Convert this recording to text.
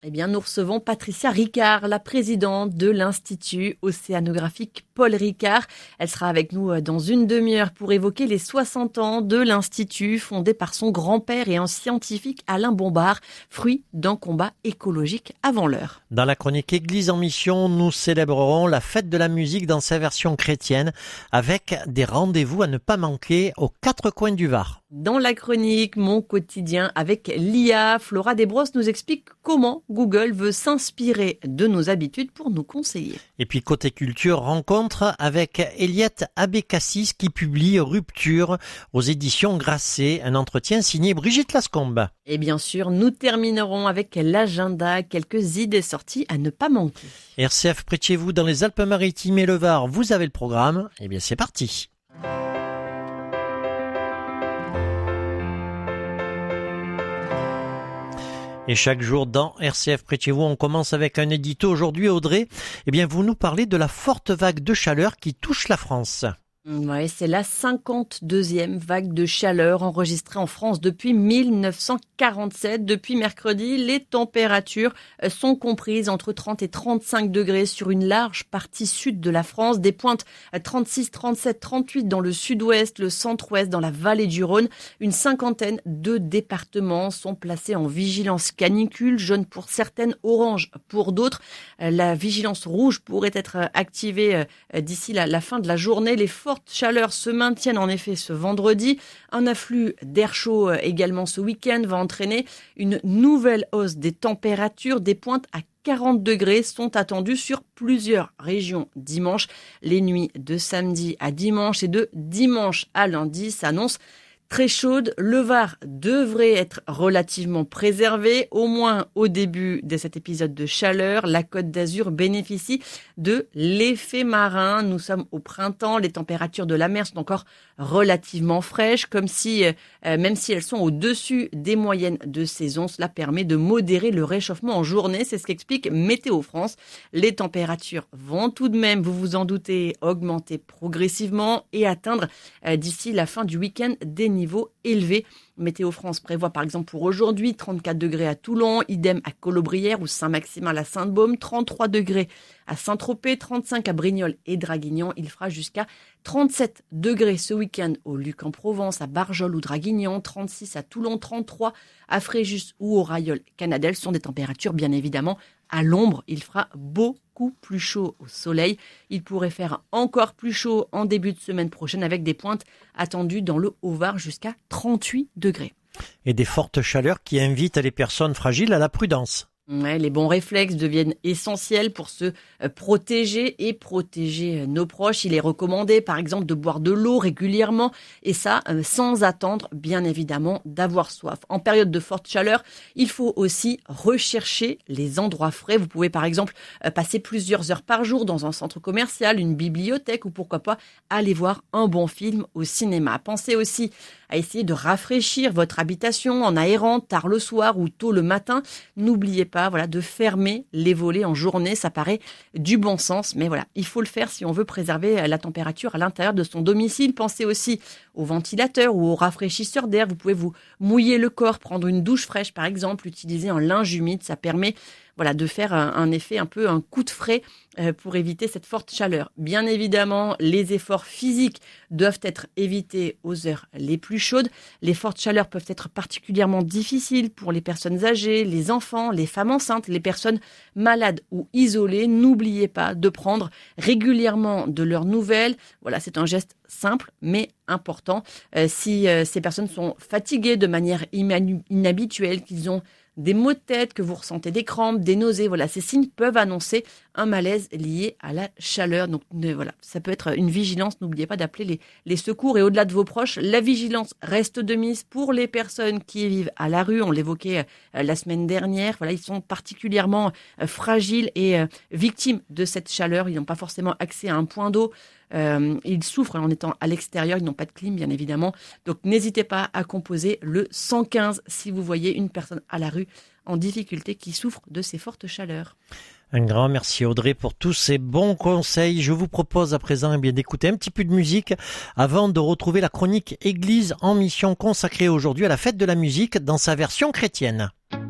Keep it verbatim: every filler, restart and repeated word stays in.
Eh bien, nous recevons Patricia Ricard, la présidente de l'Institut océanographique Paul Ricard. Elle sera avec nous dans une demi-heure pour évoquer les soixante ans de l'Institut, fondé par son grand-père et un scientifique Alain Bombard, fruit d'un combat écologique avant l'heure. Dans la chronique Église en mission, nous célébrerons la fête de la musique dans sa version chrétienne, avec des rendez-vous à ne pas manquer aux quatre coins du Var. Dans la chronique Mon quotidien avec l'I A, Flora Desbrosses nous explique comment Google veut s'inspirer de nos habitudes pour nous conseiller. Et puis côté culture, rencontre avec Eliette Abécassis qui publie Rupture aux éditions Grasset, un entretien signé Brigitte Lascombe. Et bien sûr, nous terminerons avec l'agenda, quelques idées sorties à ne pas manquer. R C F près de chez vous dans les Alpes-Maritimes et le Var, vous avez le programme. Eh bien c'est parti. Et chaque jour dans R C F près de chez vous, on commence avec un édito. Aujourd'hui, Audrey, eh bien, vous nous parlez de la forte vague de chaleur qui touche la France. Ouais, c'est la cinquante-deuxième vague de chaleur enregistrée en France depuis mille neuf cent quarante-sept. Depuis mercredi, les températures sont comprises entre trente et trente-cinq degrés sur une large partie sud de la France. Des pointes trente-six, trente-sept, trente-huit dans le sud-ouest, le centre-ouest, dans la vallée du Rhône. Une cinquantaine de départements sont placés en vigilance canicule, jaune pour certaines, orange pour d'autres. La vigilance rouge pourrait être activée d'ici la, la fin de la journée. Les fortes chaleurs se maintiennent en effet ce vendredi. Un afflux d'air chaud également ce week-end va entraîner une nouvelle hausse des températures. Des pointes à quarante degrés sont attendues sur plusieurs régions dimanche. Les nuits de samedi à dimanche et de dimanche à lundi s'annoncent très chaude. Le Var devrait être relativement préservé, au moins au début de cet épisode de chaleur. La Côte d'Azur bénéficie de l'effet marin. Nous sommes au printemps, les températures de la mer sont encore relativement fraîches, comme si, euh, même si elles sont au-dessus des moyennes de saison, cela permet de modérer le réchauffement en journée. C'est ce qu'explique Météo France. Les températures vont tout de même, vous vous en doutez, augmenter progressivement et atteindre euh, d'ici la fin du week-end des niveaux élevés. Météo France prévoit par exemple pour aujourd'hui trente-quatre degrés à Toulon, idem à Colobrières ou Saint-Maximin la Sainte-Baume, trente-trois degrés à Saint-Tropez, trente-cinq à Brignoles et Draguignan. Il fera jusqu'à trente-sept degrés ce week-end au Luc en Provence, à Barjol ou Draguignan, trente-six à Toulon, trente-trois à Fréjus ou au Rayol-Canadel. Ce sont des températures bien évidemment à l'ombre. Il fera beaucoup plus chaud au soleil. Il pourrait faire encore plus chaud en début de semaine prochaine avec des pointes attendues dans le Haut-Var jusqu'à trente-huit degrés. Et des fortes chaleurs qui invitent les personnes fragiles à la prudence. Ouais, les bons réflexes deviennent essentiels pour se protéger et protéger nos proches. Il est recommandé, par exemple, de boire de l'eau régulièrement et ça, sans attendre, bien évidemment, d'avoir soif. En période de forte chaleur, il faut aussi rechercher les endroits frais. Vous pouvez, par exemple, passer plusieurs heures par jour dans un centre commercial, une bibliothèque ou pourquoi pas aller voir un bon film au cinéma. Pensez aussi à essayer de rafraîchir votre habitation en aérant tard le soir ou tôt le matin. N'oubliez pas voilà, de fermer les volets en journée. Ça paraît du bon sens, mais voilà, il faut le faire si on veut préserver la température à l'intérieur de son domicile. Pensez aussi au ventilateur ou au rafraîchisseur d'air. Vous pouvez vous mouiller le corps, prendre une douche fraîche par exemple, utiliser un linge humide. Ça permet voilà, de faire un, un effet un peu un coup de frais euh, pour éviter cette forte chaleur. Bien évidemment, les efforts physiques doivent être évités aux heures les plus chaudes. Les fortes chaleurs peuvent être particulièrement difficiles pour les personnes âgées, les enfants, les femmes enceintes, les personnes malades ou isolées. N'oubliez pas de prendre régulièrement de leurs nouvelles. Voilà, c'est un geste simple mais important. Euh, si euh, ces personnes sont fatiguées de manière imanu- inhabituelle, qu'ils ont des maux de tête, que vous ressentez des crampes, des nausées, voilà, ces signes peuvent annoncer un malaise lié à la chaleur. Donc ne, voilà, ça peut être une vigilance. N'oubliez pas d'appeler les, les secours et au-delà de vos proches, la vigilance reste de mise pour les personnes qui vivent à la rue. On l'évoquait euh, la semaine dernière. Voilà, ils sont particulièrement euh, fragiles et euh, victimes de cette chaleur. Ils n'ont pas forcément accès à un point d'eau. Euh, ils souffrent en étant à l'extérieur, ils n'ont pas de clim bien évidemment. Donc n'hésitez pas à composer le cent quinze si vous voyez une personne à la rue en difficulté qui souffre de ces fortes chaleurs. Un grand merci Audrey pour tous ces bons conseils. Je vous propose à présent eh bien, d'écouter un petit peu de musique avant de retrouver la chronique Église en mission consacrée aujourd'hui à la fête de la musique dans sa version chrétienne.